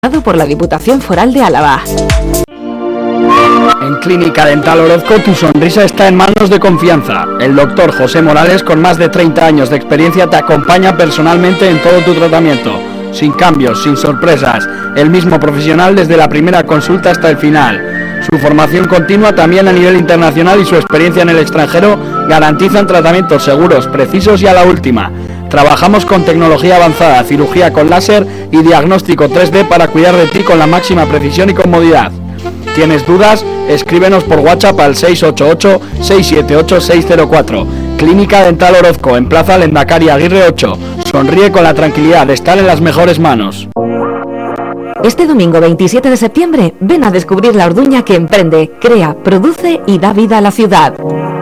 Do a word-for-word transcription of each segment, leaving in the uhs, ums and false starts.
por la Diputación Foral de Álava. En Clínica Dental Orozco tu sonrisa está en manos de confianza. El doctor José Morales, con más de treinta años de experiencia, te acompaña personalmente en todo tu tratamiento. Sin cambios, sin sorpresas. El mismo profesional desde la primera consulta hasta el final. Su formación continua también a nivel internacional y su experiencia en el extranjero garantizan tratamientos seguros, precisos y a la última. Trabajamos con tecnología avanzada, cirugía con láser y diagnóstico tres D para cuidar de ti con la máxima precisión y comodidad. ¿Tienes dudas? Escríbenos por WhatsApp al seis ocho ocho, seis siete ocho, seis cero cuatro. Clínica Dental Orozco, en Plaza Lendakari Aguirre ocho. Sonríe con la tranquilidad de estar en las mejores manos. Este domingo veintisiete de septiembre, ven a descubrir la Orduña que emprende, crea, produce y da vida a la ciudad.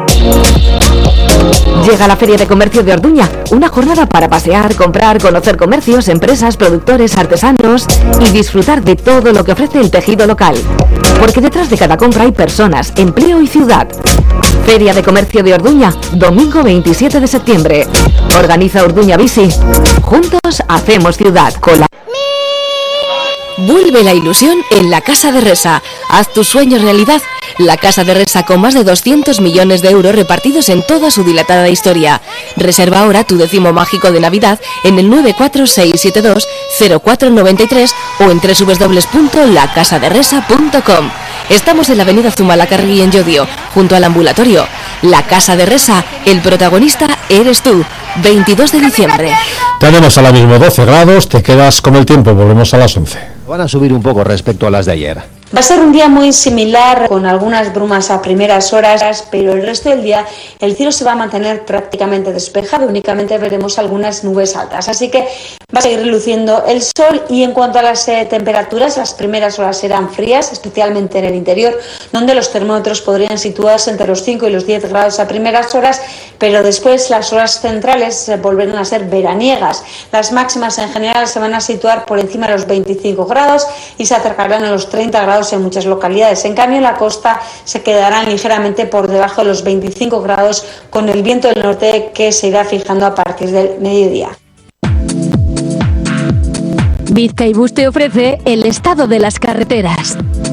Llega la Feria de Comercio de Orduña, una jornada para pasear, comprar, conocer comercios, empresas, productores, artesanos y disfrutar de todo lo que ofrece el tejido local. Porque detrás de cada compra hay personas, empleo y ciudad. Feria de Comercio de Orduña, domingo veintisiete de septiembre. Organiza Orduña Bici. Juntos hacemos ciudad. Con la... Vuelve la ilusión en la Casa de Resa. Haz tus sueños realidad. La Casa de Resa, con más de doscientos millones de euros repartidos en toda su dilatada historia. Reserva ahora tu décimo mágico de Navidad en el nueve cuatro seis siete dos cero cuatro nueve tres o en doble u doble u doble u punto la casa de resa punto com. Estamos en la avenida Zumalacárregui en Llodio, junto al ambulatorio. La Casa de Resa, el protagonista eres tú. veintidós de diciembre. Tenemos ahora mismo doce grados, te quedas con el tiempo, volvemos a las once. Van a subir un poco respecto a las de ayer. Va a ser un día muy similar, con algunas brumas a primeras horas, pero el resto del día el cielo se va a mantener prácticamente despejado, únicamente veremos algunas nubes altas, así que va a seguir reluciendo el sol. Y en cuanto a las eh, temperaturas, las primeras horas serán frías, especialmente en el interior, donde los termómetros podrían situarse entre los cinco y los diez grados a primeras horas, pero después las horas centrales eh, volverán a ser veraniegas. Las máximas en general se van a situar por encima de los veinticinco grados y se acercarán a los treinta grados en muchas localidades. En cambio, en la costa se quedarán ligeramente por debajo de los veinticinco grados, con el viento del norte que se irá fijando a partir del mediodía. Bizkaibus te ofrece el estado de las carreteras.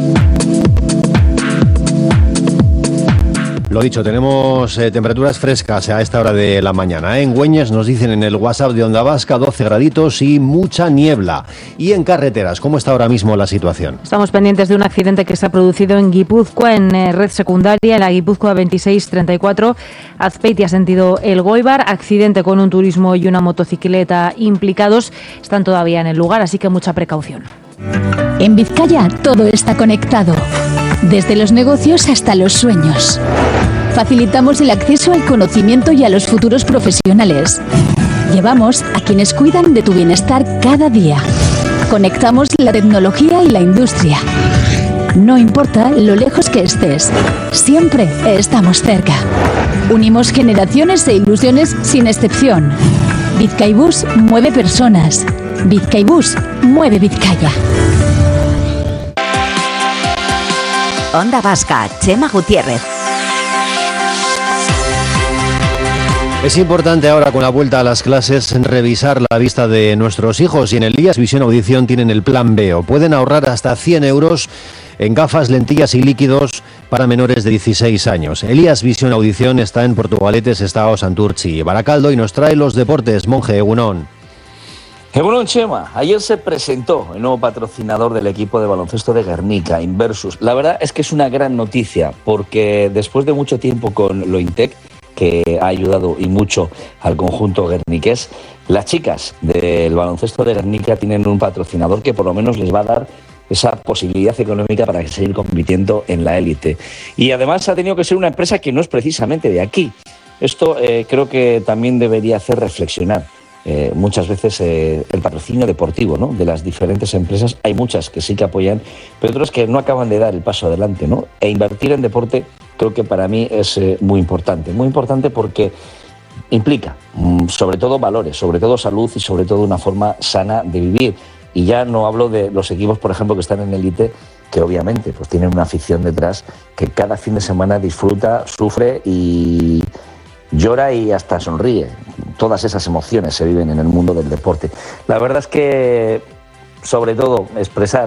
Lo dicho, tenemos eh, temperaturas frescas a esta hora de la mañana. ¿eh? En Güeñes nos dicen en el WhatsApp de Onda Vasca doce graditos y mucha niebla. Y en carreteras, ¿cómo está ahora mismo la situación? Estamos pendientes de un accidente que se ha producido en Guipúzcoa, en eh, red secundaria, en la Guipúzcoa veintiséis treinta y cuatro, Azpeitia sentido El Goibar. Accidente con un turismo y una motocicleta implicados. Están todavía en el lugar, así que mucha precaución. En Vizcaya todo está conectado, desde los negocios hasta los sueños. Facilitamos el acceso al conocimiento y a los futuros profesionales. Llevamos a quienes cuidan de tu bienestar cada día. Conectamos la tecnología y la industria. No importa lo lejos que estés, siempre estamos cerca. Unimos generaciones e ilusiones sin excepción. Bizkaibus mueve personas. Bizkaibus mueve Vizcaya. Onda Vasca, Chema Gutiérrez. Es importante ahora, con la vuelta a las clases, revisar la vista de nuestros hijos, y en Elías Visión Audición tienen el plan B. O pueden ahorrar hasta cien euros en gafas, lentillas y líquidos para menores de dieciséis años. Elías Visión Audición está en Portugalete, Sestao, Santurtzi y Baracaldo, y nos trae los deportes. Monje, egunon. Egunon, Chema. Ayer se presentó el nuevo patrocinador del equipo de baloncesto de Guernica, Inversus. La verdad es que es una gran noticia, porque después de mucho tiempo con Lointec, que ha ayudado y mucho al conjunto guerniqués, las chicas del baloncesto de Guernica tienen un patrocinador que por lo menos les va a dar esa posibilidad económica para seguir compitiendo en la élite. Y además ha tenido que ser una empresa que no es precisamente de aquí. Esto eh, creo que también debería hacer reflexionar. Eh, muchas veces eh, el patrocinio deportivo, ¿no?, de las diferentes empresas, hay muchas que sí que apoyan, pero otras que no acaban de dar el paso adelante, ¿no? E invertir en deporte creo que para mí es eh, muy importante, muy importante porque implica mm, sobre todo valores, sobre todo salud y sobre todo una forma sana de vivir. Y ya no hablo de los equipos, por ejemplo, que están en élite, que obviamente pues tienen una afición detrás que cada fin de semana disfruta, sufre y llora y hasta sonríe. Todas esas emociones se viven en el mundo del deporte. La verdad es que sobre todo expresar